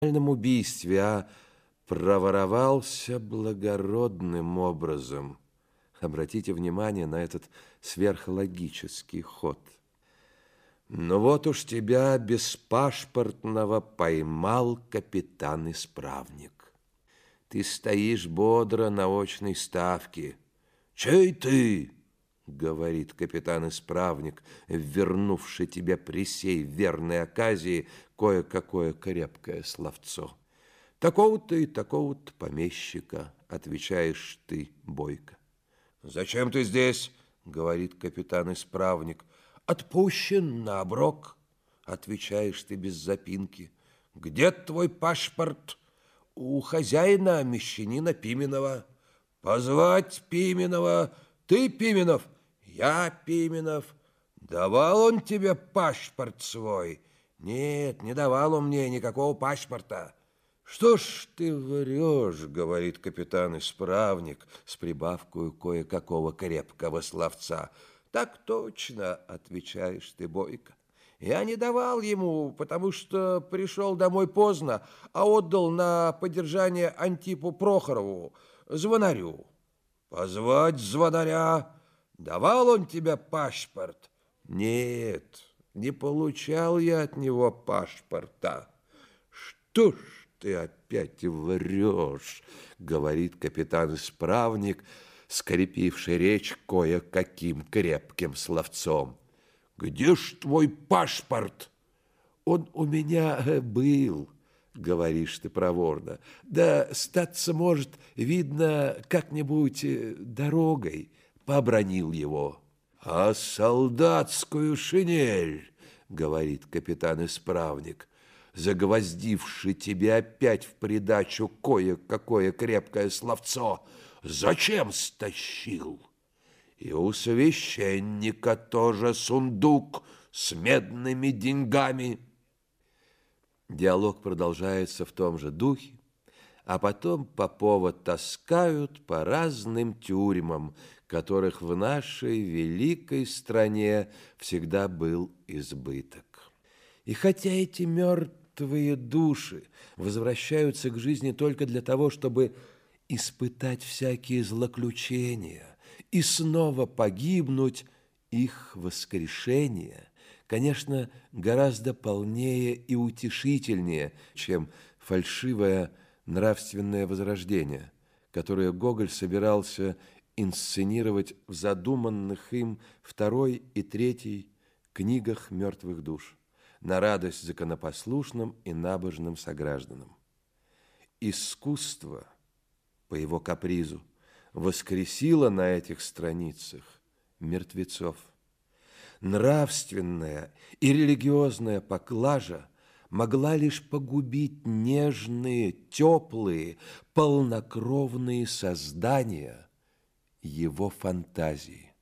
убийстве, а проворовался благородным образом. Обратите внимание на этот сверхлогический ход. Но вот уж тебя беспашпортного поймал капитан-исправник. Ты стоишь бодро на очной ставке. «Чей ты?» — говорит капитан-исправник, вернувший тебе при сей верной оказии кое-какое крепкое словцо. «Такого-то и такого-то помещика», — отвечаешь ты бойко. «Зачем ты здесь?» — говорит капитан-исправник. «Отпущен на оброк», — отвечаешь ты без запинки. «Где твой паспорт?» «У хозяина мещанина Пименова». «Позвать Пименова». «Ты Пименов?» «Я Пименов». «Давал он тебе паспорт свой?» «Нет, не давал он мне никакого паспорта». «Что ж ты врешь?» — говорит капитан-исправник с прибавкою кое-какого крепкого словца. «Так точно», — отвечаешь ты бойко. «Я не давал ему, потому что пришел домой поздно, а отдал на поддержание Антипу Прохорову, звонарю». «Позвать звонаря? Давал он тебе паспорт?» «Нет, не получал я от него паспорта». «Что ж ты опять врешь?» — говорит капитан-исправник, скрепивший речь кое-каким крепким словцом. «Где ж твой паспорт?» «Он у меня был», — говоришь ты проворно. «Да статься может, видно, как-нибудь дорогой», — побранил его. «А солдатскую шинель?» — говорит капитан-исправник, загвоздивший тебе опять в придачу кое-какое крепкое словцо. «Зачем стащил?» «И у священника тоже сундук с медными деньгами». Диалог продолжается в том же духе, а потом Попова таскают по разным тюрьмам, которых в нашей великой стране всегда был избыток. И хотя эти мертвые души возвращаются к жизни только для того, чтобы испытать всякие злоключения и снова погибнуть, их воскрешение, конечно, гораздо полнее и утешительнее, чем фальшивое нравственное возрождение, которое Гоголь собирался инсценировать в задуманных им второй и третьей книгах «Мертвых душ» на радость законопослушным и набожным согражданам. Искусство, по его капризу, воскресило на этих страницах мертвецов. Нравственная и религиозная поклажа могла лишь погубить нежные, теплые, полнокровные создания его фантазии.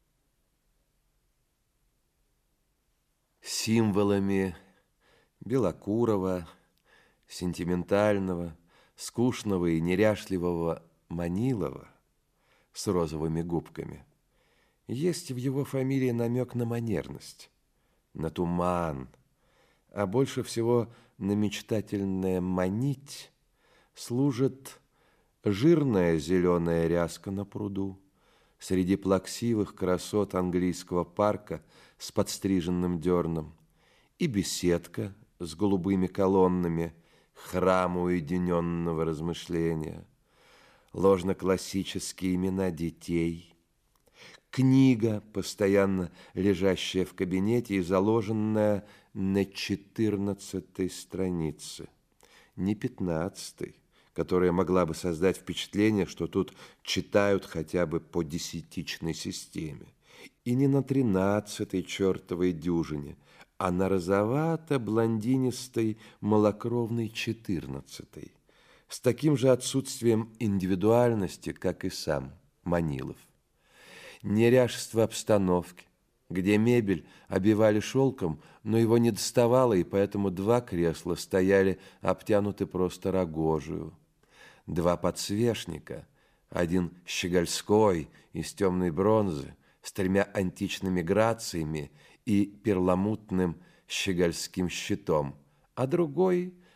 Символами белокурого, сентиментального, скучного и неряшливого Манилова с розовыми губками есть в его фамилии намек на манерность, на туман, а больше всего на мечтательное «манить» служит жирная зеленая ряска на пруду среди плаксивых красот английского парка с подстриженным дерном и беседка с голубыми колоннами, храм уединенного размышления, ложно-классические имена детей, книга, постоянно лежащая в кабинете и заложенная на 14-й странице, не 15-й, которая могла бы создать впечатление, что тут читают хотя бы по десятичной системе, и не на 13-й чертовой дюжине, а на розовато-блондинистой малокровной 14-й, с таким же отсутствием индивидуальности, как и сам Манилов. Неряшество обстановки, где мебель обивали шелком, но его не доставало, и поэтому два кресла стояли обтянуты просто рогожию. Два подсвечника, один щегольской из темной бронзы, с тремя античными грациями и перламутным щегольским щитом, а другой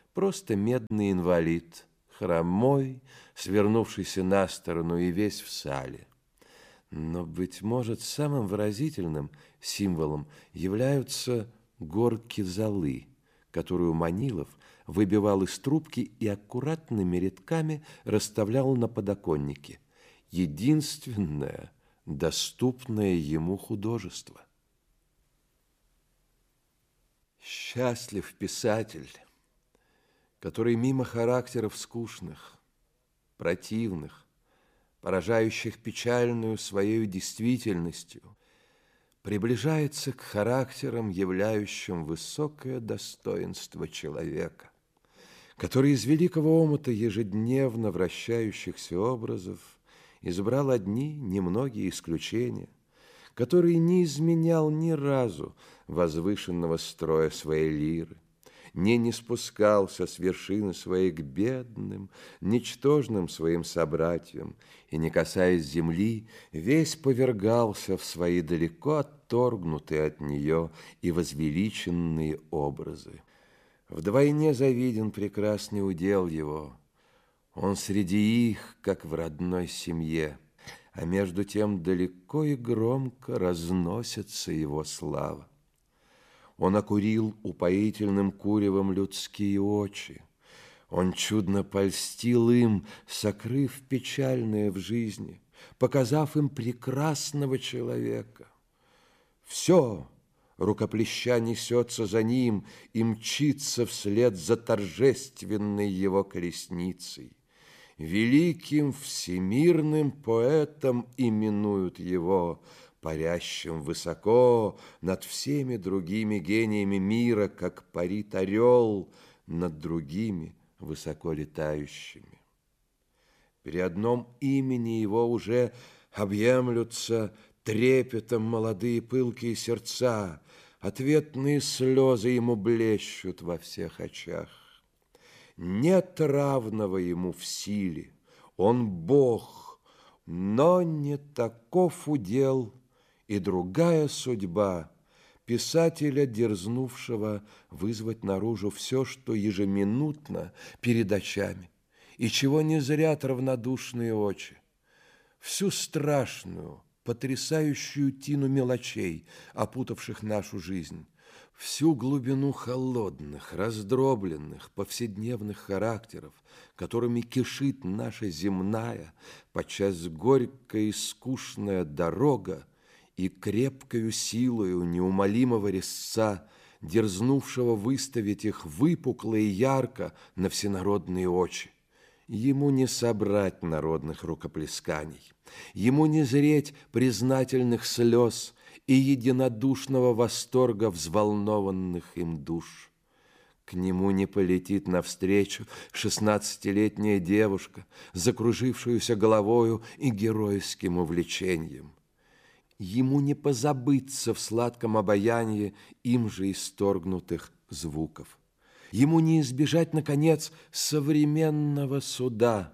просто медный инвалид, хромой, свернувшийся на сторону и весь в сале. Но, быть может, самым выразительным символом являются горки золы, которую Манилов выбивал из трубки и аккуратными рядками расставлял на подоконнике. Единственное доступное ему художество. Счастлив писатель, который мимо характеров скучных, противных, поражающих печальную своей действительностью, приближается к характерам, являющим высокое достоинство человека, который из великого омута ежедневно вращающихся образов избрал одни немногие исключения, который не изменял ни разу возвышенного строя своей лиры, не спускался с вершины своей к бедным, ничтожным своим собратьям, и, не касаясь земли, весь повергался в свои далеко отторгнутые от нее и возвеличенные образы. Вдвойне завиден прекрасный удел его. Он среди их, как в родной семье, а между тем далеко и громко разносится его слава. Он окурил упоительным куревом людские очи. Он чудно польстил им, сокрыв печальное в жизни, показав им прекрасного человека. Все рукоплеща несется за ним и мчится вслед за торжественной его колесницей. Великим всемирным поэтом именуют его, парящим высоко над всеми другими гениями мира, как парит орел над другими высоко летающими. При одном имени его уже объемлются трепетом молодые пылкие сердца, ответные слезы ему блещут во всех очах. Нет равного ему в силе, он Бог, но не таков удел и другая судьба писателя, дерзнувшего вызвать наружу все, что ежеминутно перед очами, и чего не зрят равнодушные очи, всю страшную, потрясающую тину мелочей, опутавших нашу жизнь, всю глубину холодных, раздробленных, повседневных характеров, которыми кишит наша земная, подчас горькая и скучная дорога, и крепкою силою неумолимого резца, дерзнувшего выставить их выпукло и ярко на всенародные очи. Ему не собрать народных рукоплесканий, ему не зреть признательных слез и единодушного восторга взволнованных им душ. К нему не полетит навстречу 16-летняя девушка, закружившуюся головою и геройским увлечением. Ему не позабыться в сладком обаянии им же исторгнутых звуков. Ему не избежать, наконец, современного суда,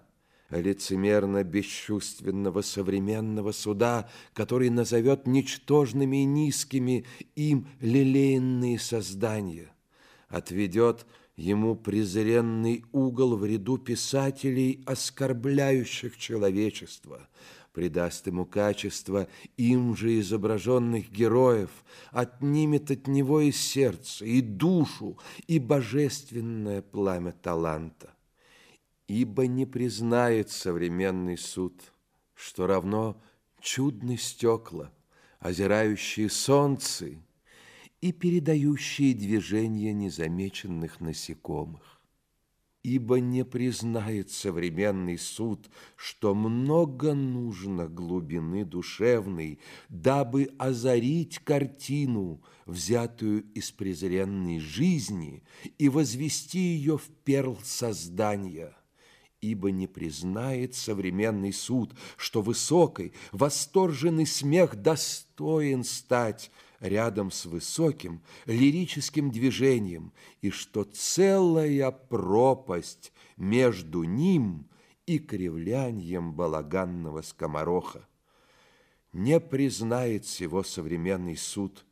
лицемерно-бесчувственного современного суда, который назовет ничтожными и низкими им лелеянные создания, отведет ему презренный угол в ряду писателей, оскорбляющих человечество, придаст ему качество им же изображенных героев, отнимет от него и сердце, и душу, и божественное пламя таланта. Ибо не признает современный суд, что равно чудны стекла, озирающие солнце и передающие движения незамеченных насекомых. Ибо не признает современный суд, что много нужно глубины душевной, дабы озарить картину, взятую из презренной жизни, и возвести ее в перл создания. Ибо не признает современный суд, что высокий, восторженный смех достоин стать рядом с высоким лирическим движением, и что целая пропасть между ним и кривлянием балаганного скомороха. Не признает сего современный суд,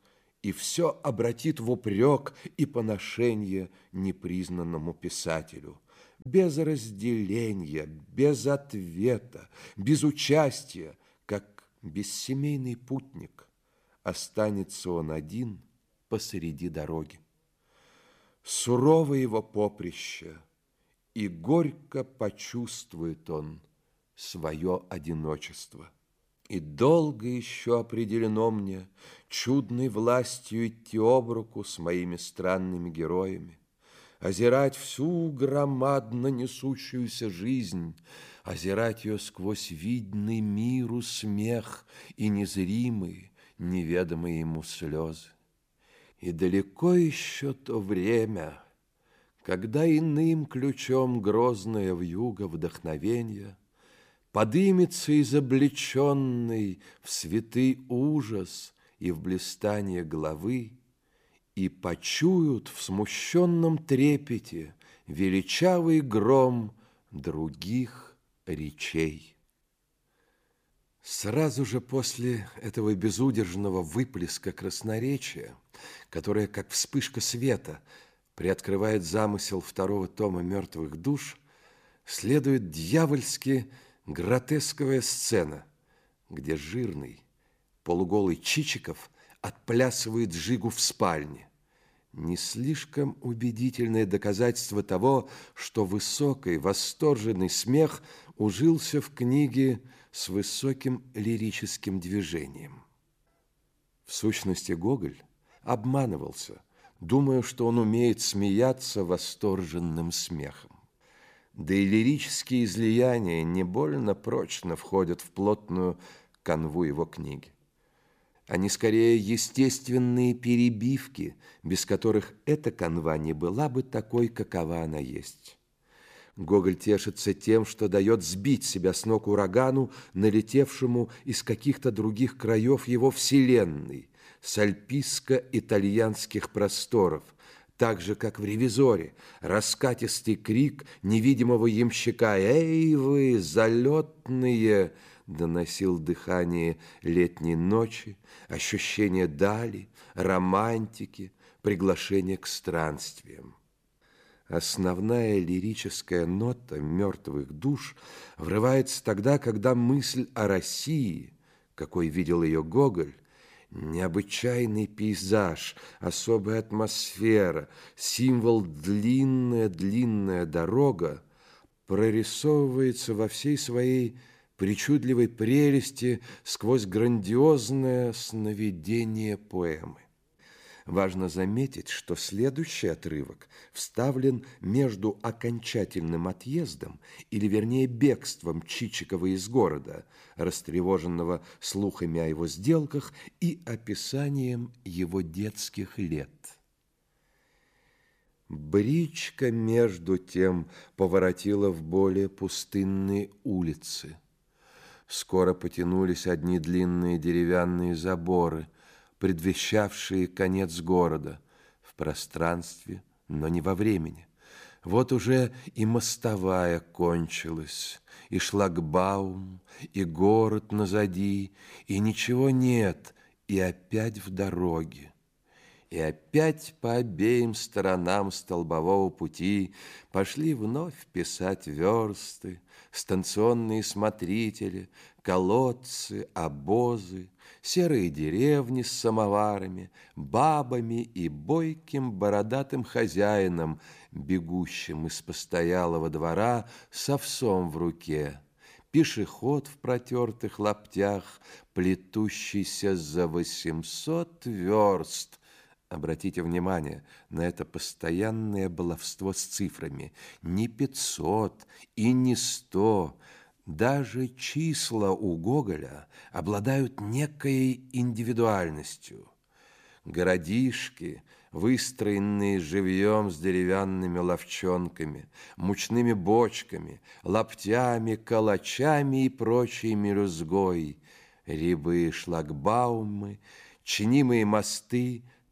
и все обратит в упрек и поношение непризнанному писателю. Без разделения, без ответа, без участия, как бессемейный путник, останется он один посреди дороги. Сурово его поприще, и горько почувствует он свое одиночество. И долго еще определено мне чудной властью идти об руку с моими странными героями, озирать всю громадно несущуюся жизнь, озирать ее сквозь видный миру смех и незримые, неведомые ему слезы. И далеко еще то время, когда иным ключом грозное вьюга вдохновенья подымется изобличенный в святый ужас и в блистанье главы, и почуют в смущенном трепете величавый гром других речей. Сразу же после этого безудержного выплеска красноречия, которое, как вспышка света, приоткрывает замысел второго тома «Мертвых душ», следует дьявольски гротесковая сцена, где жирный, полуголый Чичиков отплясывает Жигу в спальне. Не слишком убедительное доказательство того, что высокий, восторженный смех ужился в книге с высоким лирическим движением. В сущности, Гоголь обманывался, думая, что он умеет смеяться восторженным смехом. Да и лирические излияния не больно прочно входят в плотную канву его книги. Они скорее естественные перебивки, без которых эта канва не была бы такой, какова она есть. Гоголь тешится тем, что дает сбить себя с ног урагану, налетевшему из каких-то других краев его вселенной, с альпийско-итальянских просторов, так же, как в «Ревизоре», раскатистый крик невидимого ямщика «Эй вы, залетные!» доносил дыхание летней ночи, ощущение дали, романтики, приглашение к странствиям. Основная лирическая нота «Мертвых душ» врывается тогда, когда мысль о России, какой видел ее Гоголь, необычайный пейзаж, особая атмосфера, символ длинная дорога, прорисовывается во всей своей причудливой прелести сквозь грандиозное сновидение поэмы. Важно заметить, что следующий отрывок вставлен между окончательным отъездом, или вернее бегством Чичикова из города, растревоженного слухами о его сделках, и описанием его детских лет. Бричка, между тем, поворотила в более пустынные улицы. Скоро потянулись одни длинные деревянные заборы, предвещавшие конец города в пространстве, но не во времени. Вот уже и мостовая кончилась, и шлагбаум, и город назади, и ничего нет, и опять в дороге. И опять по обеим сторонам столбового пути пошли вновь писать версты, станционные смотрители, колодцы, обозы, серые деревни с самоварами, бабами и бойким бородатым хозяином, бегущим из постоялого двора с овсом в руке, пешеход в протертых лаптях, плетущийся за 800 верст. Обратите внимание на это постоянное баловство с цифрами. Не 500 и не 100. Даже числа у Гоголя обладают некой индивидуальностью. Городишки, выстроенные живьем с деревянными ловчонками, мучными бочками, лаптями, калачами и прочей мелюзгой, рябы, шлагбаумы, чинимые мосты,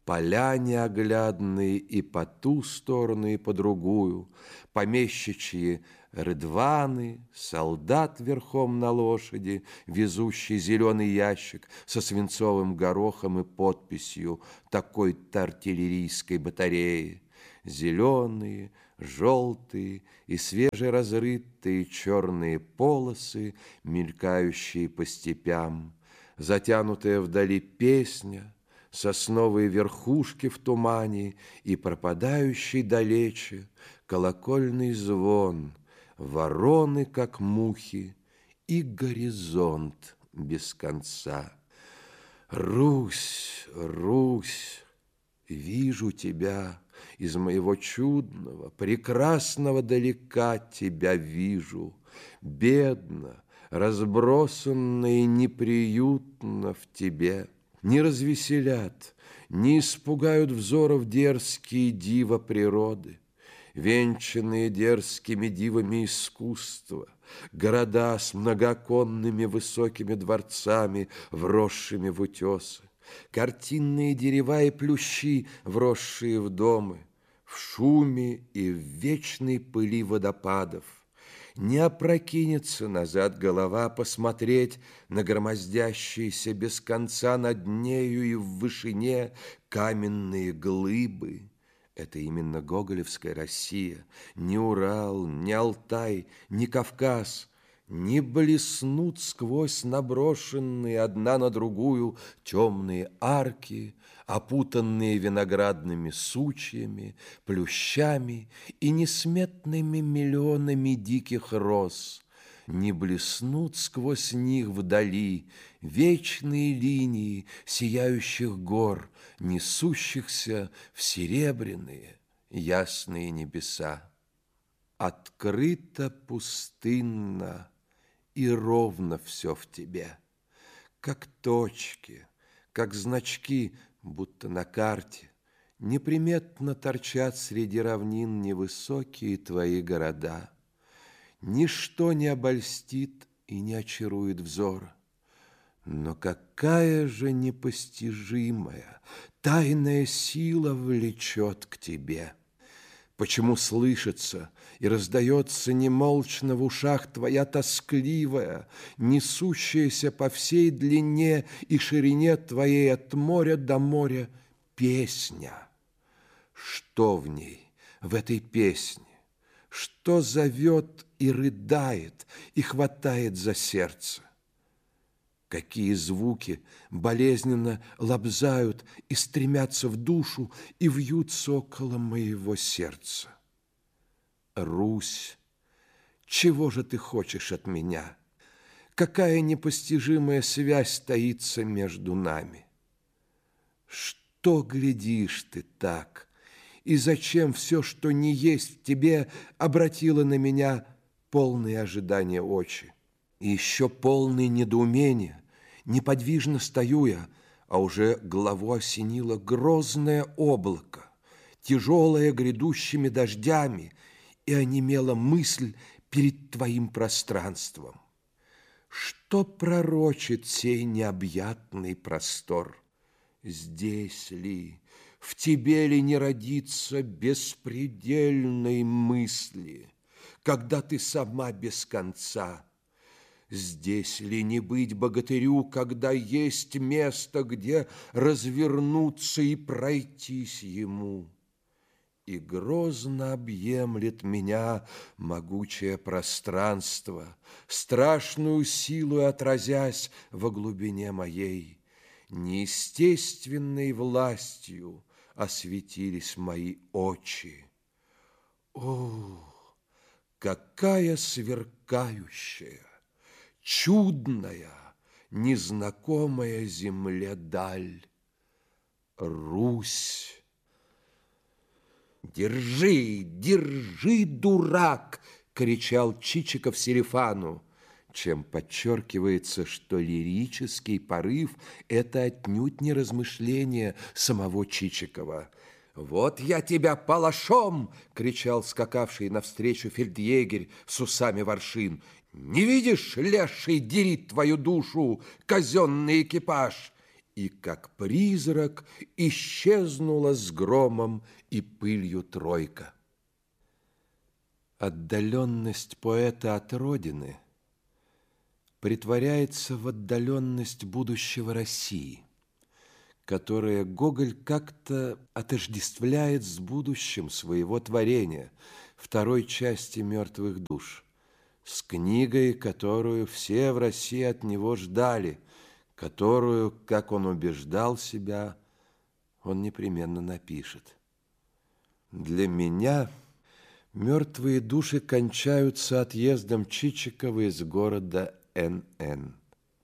Поля неоглядные и по ту сторону, и по другую, помещичьи рыдваны, солдат верхом на лошади, везущий зеленый ящик со свинцовым горохом и подписью такой-то артиллерийской батареи, зеленые, желтые и свежеразрытые черные полосы, мелькающие по степям, затянутая вдали песня, сосновые верхушки в тумане и пропадающий далече колокольный звон, вороны, как мухи, и горизонт без конца. Русь, Русь, вижу тебя из моего чудного, прекрасного далека тебя вижу, бедно, разбросанно и неприютно в тебе. Не развеселят, не испугают взоров дерзкие дива природы, венчанные дерзкими дивами искусства, города с многоконными высокими дворцами, вросшими в утесы, картинные дерева и плющи, вросшие в дома, в шуме и в вечной пыли водопадов. Не опрокинется назад голова посмотреть на громоздящиеся без конца над нею и в вышине каменные глыбы. Это именно гоголевская Россия, ни Урал, ни Алтай, ни Кавказ не блеснут сквозь наброшенные одна на другую темные арки, опутанные виноградными сучьями, плющами и несметными миллионами диких роз, не блеснут сквозь них вдали вечные линии сияющих гор, несущихся в серебряные ясные небеса. Открыто, пустынно и ровно все в тебе, как точки, как значки, будто на карте, неприметно торчат среди равнин невысокие твои города. Ничто не обольстит и не очарует взора. Но какая же непостижимая, тайная сила влечет к тебе? Почему слышится и раздается немолчно в ушах твоя тоскливая, несущаяся по всей длине и ширине твоей от моря до моря песня? Что в ней, в этой песне? Что зовет и рыдает, и хватает за сердце? Какие звуки болезненно лобзают и стремятся в душу и вьются около моего сердца? Русь, чего же ты хочешь от меня? Какая непостижимая связь таится между нами? Что глядишь ты так? И зачем все, что не есть в тебе, обратило на меня полные ожидания очи? И еще полные недоумения, неподвижно стою я, а уже голову осенило грозное облако, тяжелое грядущими дождями, и онемела мысль перед твоим пространством. Что пророчит сей необъятный простор? Здесь ли, в тебе ли не родится беспредельной мысли, когда ты сама без конца? Здесь ли не быть богатырю, когда есть место, где развернуться и пройтись ему? И грозно объемлет меня могучее пространство, страшную силу отразясь во глубине моей. Неестественной властью осветились мои очи. О, какая сверкающая, чудная, незнакомая земле даль! Русь! «Держи, держи, дурак!» — кричал Чичиков Селифану, чем подчеркивается, что лирический порыв — это отнюдь не размышление самого Чичикова. «Вот я тебя палашом!» — кричал скакавший навстречу фельдъегерь с усами воршин. «Не видишь, леший дерит твою душу, казенный экипаж? и, как призрак, исчезнула с громом и пылью тройка. Отдаленность поэта от родины притворяется в отдаленность будущего России, которое Гоголь как-то отождествляет с будущим своего творения, второй части «Мертвых душ», с книгой, которую все в России от него ждали, которую, как он убеждал себя, он непременно напишет. Для меня «Мертвые души» кончаются отъездом Чичикова из города Н.Н.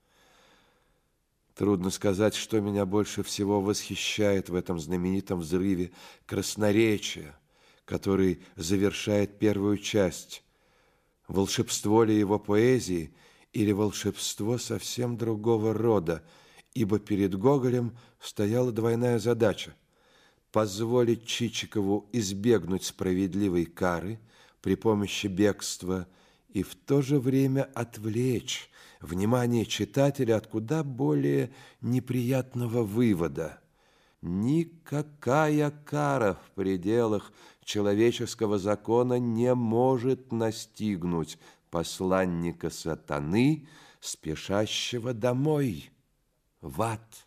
Трудно сказать, что меня больше всего восхищает в этом знаменитом взрыве красноречия, который завершает первую часть. Волшебство ли его поэзии или волшебство совсем другого рода, ибо перед Гоголем стояла двойная задача: позволить Чичикову избегнуть справедливой кары при помощи бегства и в то же время отвлечь внимание читателя от куда более неприятного вывода. Никакая кара в пределах человеческого закона не может настигнуть посланника сатаны, спешащего домой, в ад.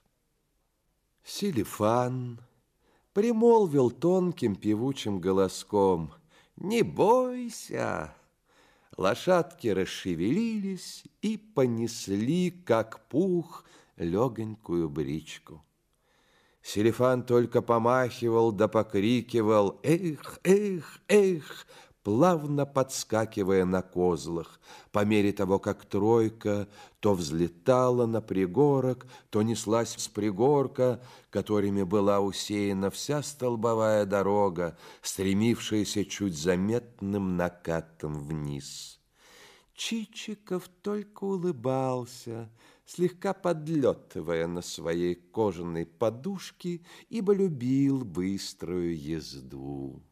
Силифан примолвил тонким певучим голоском: «Не бойся!» Лошадки расшевелились и понесли, как пух, легонькую бричку. Силифан только помахивал да покрикивал: «Эх, эх, эх!», плавно подскакивая на козлах, по мере того, как тройка то взлетала на пригорок, то неслась с пригорка, которыми была усеяна вся столбовая дорога, стремившаяся чуть заметным накатом вниз. Чичиков только улыбался, слегка подлетывая на своей кожаной подушке, ибо любил быструю езду.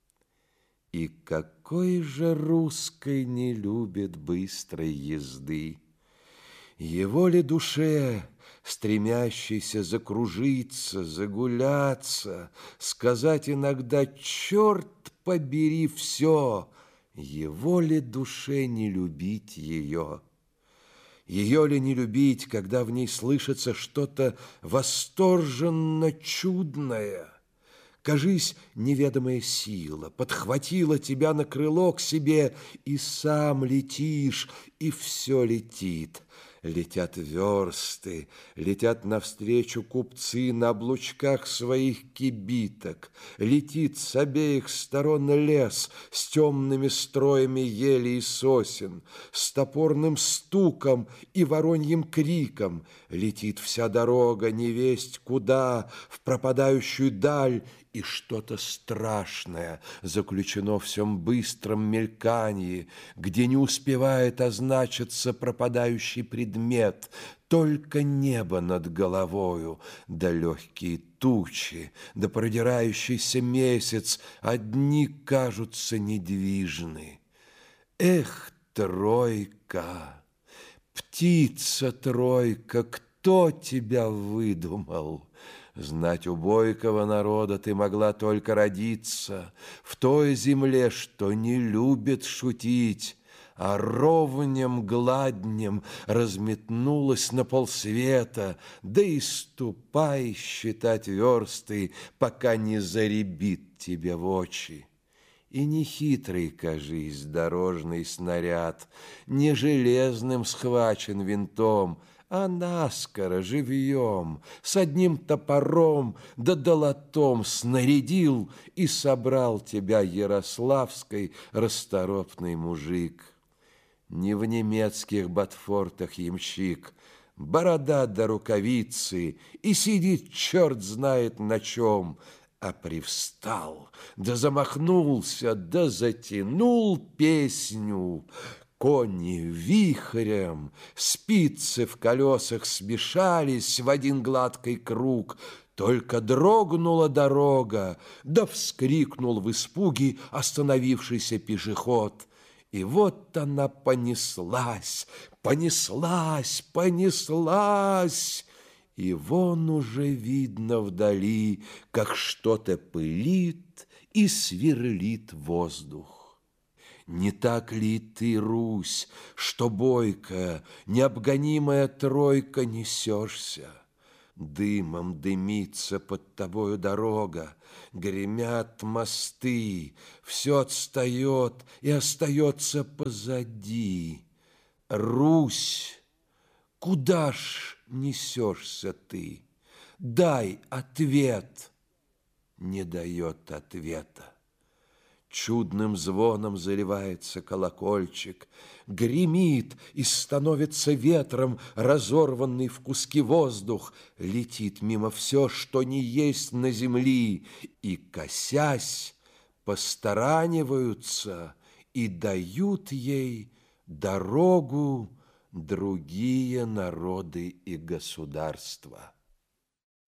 И какой же русский не любит быстрой езды? Его ли душе, стремящейся закружиться, загуляться, сказать иногда «черт побери все», его ли душе не любить ее? Ее ли не любить, когда в ней слышится что-то восторженно чудное? Кажись, неведомая сила подхватила тебя на крыло к себе, и сам летишь, и все летит. Летят версты, летят навстречу купцы на облучках своих кибиток. Летит с обеих сторон лес с темными строями ели и сосен, с топорным стуком и вороньим криком. Летит вся дорога невесть куда, в пропадающую даль, и что-то страшное заключено в всем быстром мелькании, где не успевает означиться пропадающий предмет, только небо над головою, да легкие тучи, да продирающийся месяц одни кажутся недвижны. Эх, тройка, птица тройка, кто тебя выдумал? Знать, у бойкого народа ты могла только родиться в той земле, что не любит шутить, а ровнем гладнем разметнулась на полсвета, да и ступай считать версты, пока не заребит тебе в очи. И не хитрый, кажись, дорожный снаряд, не железным схвачен винтом, а наскоро, живьем, с одним топором да долотом снарядил и собрал тебя, ярославский расторопный мужик. Не в немецких ботфортах ямщик, борода до рукавицы, и сидит черт знает на чем, а привстал, да замахнулся, да затянул песню. Кони вихрем, спицы в колесах смешались в один гладкий круг, только дрогнула дорога, да вскрикнул в испуге остановившийся пешеход. И вот она понеслась, понеслась, понеслась, И вон уже видно вдали, как что-то пылит и сверлит воздух. Не так ли ты, Русь, что бойко, необгонимая тройка, несешься? Дымом дымится под тобою дорога, гремят мосты, все отстает и остается позади. Русь, куда ж несешься ты? Дай ответ. Не дает ответа. Чудным звоном заливается колокольчик, гремит и становится ветром разорванный в куски воздух, летит мимо все, что не есть на земли, и, косясь, постараниваются и дают ей дорогу другие народы и государства.